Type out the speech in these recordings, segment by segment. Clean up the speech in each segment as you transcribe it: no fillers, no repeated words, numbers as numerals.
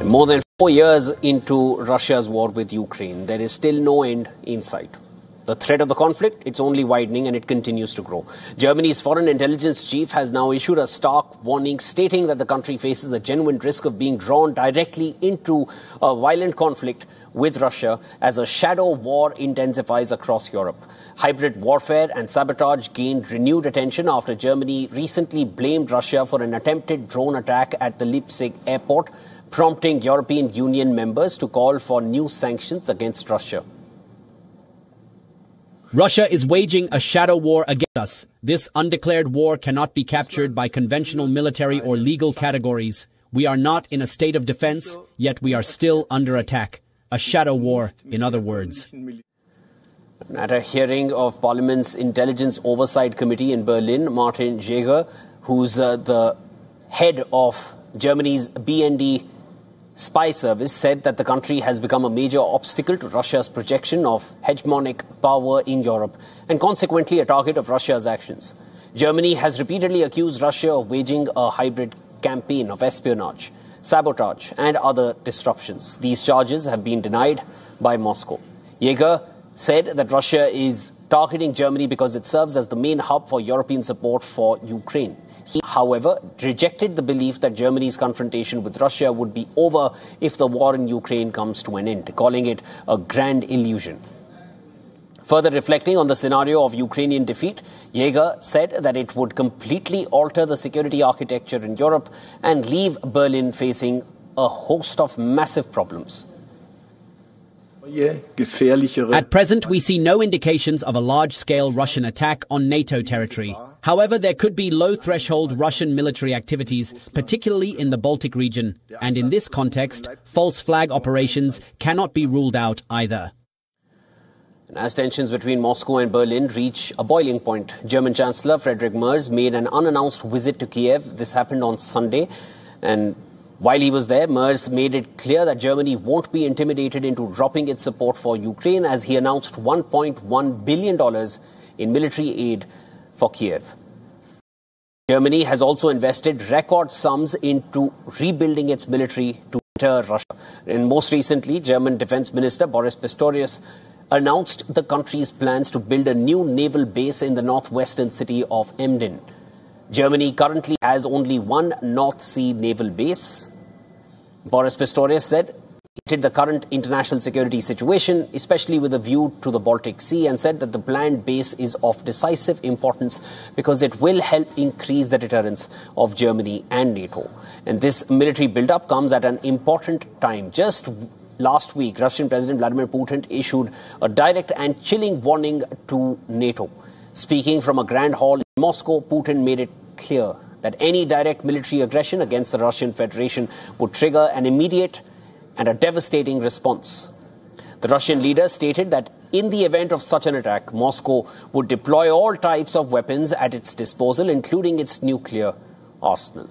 More than 4 years into Russia's war with Ukraine, there is still no end in sight. The threat of the conflict, it's only widening and it continues to grow. Germany's foreign intelligence chief has now issued a stark warning stating that the country faces a genuine risk of being drawn directly into a violent conflict with Russia as a shadow war intensifies across Europe. Hybrid warfare and sabotage gained renewed attention after Germany recently blamed Russia for an attempted drone attack at the Leipzig airport, prompting European Union members to call for new sanctions against Russia. Russia is waging a shadow war against us. This undeclared war cannot be captured by conventional military or legal categories. We are not in a state of defense, yet we are still under attack. A shadow war, in other words. At a hearing of Parliament's Intelligence Oversight Committee in Berlin, Martin Jaeger, who's the head of Germany's BND spy service, said that the country has become a major obstacle to Russia's projection of hegemonic power in Europe and consequently a target of Russia's actions. Germany has repeatedly accused Russia of waging a hybrid campaign of espionage, sabotage and other disruptions. These charges have been denied by Moscow. Jaeger said that Russia is targeting Germany because it serves as the main hub for European support for Ukraine. He, however, rejected the belief that Germany's confrontation with Russia would be over if the war in Ukraine comes to an end, calling it a grand illusion. Further reflecting on the scenario of Ukrainian defeat, Jaeger said that it would completely alter the security architecture in Europe and leave Berlin facing a host of massive problems. At present, we see no indications of a large-scale Russian attack on NATO territory. However, there could be low-threshold Russian military activities, particularly in the Baltic region. And in this context, false flag operations cannot be ruled out either. And as tensions between Moscow and Berlin reach a boiling point, German Chancellor Friedrich Merz made an unannounced visit to Kiev. This happened on Sunday. And while he was there, Merz made it clear that Germany won't be intimidated into dropping its support for Ukraine as he announced $1.1 billion in military aid for Kiev. Germany has also invested record sums into rebuilding its military to enter Russia. And most recently, German Defense Minister Boris Pistorius announced the country's plans to build a new naval base in the northwestern city of Emden. Germany currently has only one North Sea naval base. Boris Pistorius said the current international security situation, especially with a view to the Baltic Sea, and said that the planned base is of decisive importance because it will help increase the deterrence of Germany and NATO. And this military build-up comes at an important time. Just last week, Russian President Vladimir Putin issued a direct and chilling warning to NATO. Speaking from a grand hall in Moscow, Putin made it clear that any direct military aggression against the Russian Federation would trigger an immediate and a devastating response. The Russian leader stated that in the event of such an attack, Moscow would deploy all types of weapons at its disposal, including its nuclear arsenal.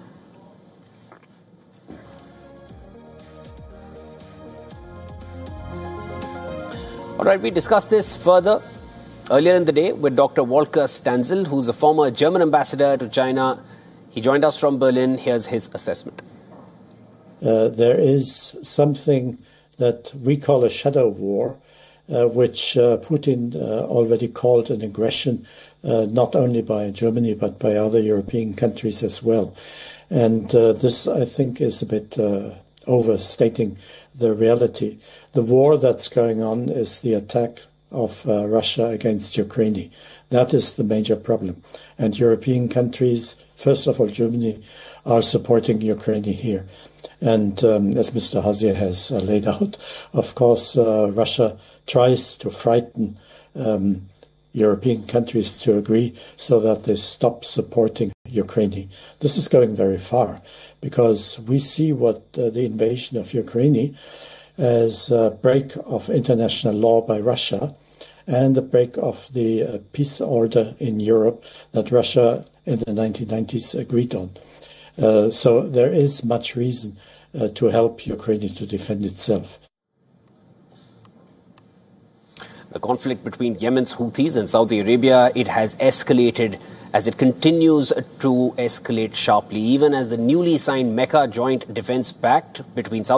All right, we discussed this further earlier in the day with Dr. Volker Stanzel, who's a former German ambassador to China. He joined us from Berlin. Here's his assessment. There is something that we call a shadow war, which Putin already called an aggression, not only by Germany, but by other European countries as well. And this, I think, is a bit overstating the reality. The war that's going on is the attack of Russia against Ukraine. That is the major problem. And European countries, first of all Germany, are supporting Ukraine here. And as Mr. Hazier has laid out, of course, Russia tries to frighten European countries to agree so that they stop supporting Ukraine. This is going very far because we see what the invasion of Ukraine as a break of international law by Russia and the break of the peace order in Europe that Russia in the 1990s agreed on. So there is much reason to help Ukraine to defend itself. The conflict between Yemen's Houthis and Saudi Arabia, it has escalated as it continues to escalate sharply, even as the newly signed Mecca Joint Defense Pact between Saudi